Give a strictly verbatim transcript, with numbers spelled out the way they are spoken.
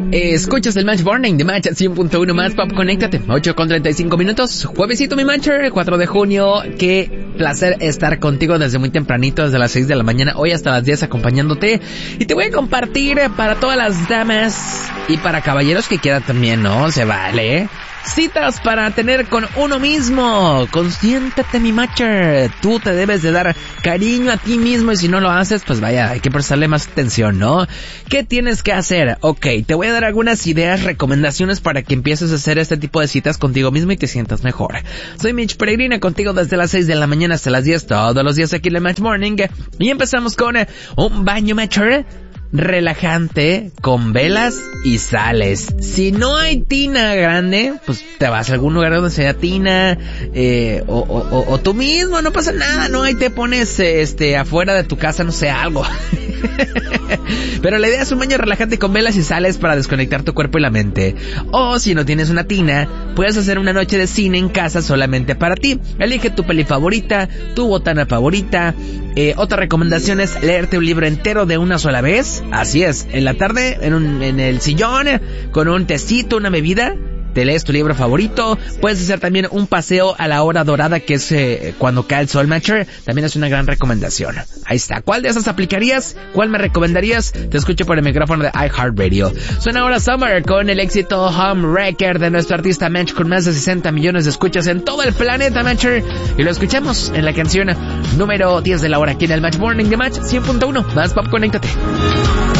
Escuchas el Match Morning de Match cien punto uno más Pop, conéctate. ocho con treinta y cinco minutos. Juevesito, mi Matcher, cuatro de junio. Qué placer estar contigo desde muy tempranito, desde las seis de la mañana, hoy hasta las diez acompañándote. Y te voy a compartir para todas las damas y para caballeros que quieran también, ¿no? Se vale. Citas para tener con uno mismo. Consiéntete, mi Matcher. Tú te debes de dar cariño a ti mismo y si no lo haces, pues vaya, hay que prestarle más atención, ¿no? ¿Qué tienes que hacer? Ok, te voy a dar algunas ideas, recomendaciones para que empieces a hacer este tipo de citas contigo mismo y te sientas mejor. Soy Mitch Peregrina, contigo desde las seis de la mañana hasta las diez, todos los días aquí en el Match Morning. Y empezamos con un baño, Matcher, relajante, con velas y sales. Si no hay tina grande, pues te vas a algún lugar donde sea tina, eh, o, o, o, o tú mismo, no pasa nada, ¿no? Ahí te pones, este, afuera de tu casa, no sé, algo. Pero la idea es un baño relajante con velas y sales para desconectar tu cuerpo y la mente. O si no tienes una tina, puedes hacer una noche de cine en casa solamente para ti. Elige tu peli favorita, tu botana favorita. Eh, otra recomendación es leerte un libro entero de una sola vez. Así es, en la tarde, en, un, en el sillón, con un tecito, una bebida, te lees tu libro favorito. Puedes hacer también un paseo a la hora dorada, que es eh, cuando cae el sol, Matcher. También es una gran recomendación. Ahí está. ¿Cuál de esas aplicarías? ¿Cuál me recomendarías? Te escucho por el micrófono de iHeartRadio. Suena ahora Summer con el éxito Home Wrecker de nuestro artista Match, con más de sesenta millones de escuchas en todo el planeta, Matcher. Y lo escuchamos en la canción número diez de la hora aquí en el Match Morning de Match cien punto uno. Más Pop, conéctate.